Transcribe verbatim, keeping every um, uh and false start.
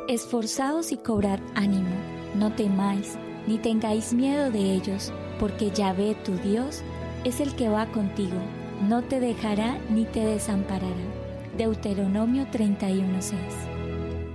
Esforzaos y cobrad ánimo, no temáis, ni tengáis miedo de ellos, porque Yahvé tu Dios es el que va contigo, no te dejará ni te desamparará. Deuteronomio treinta y uno, seis.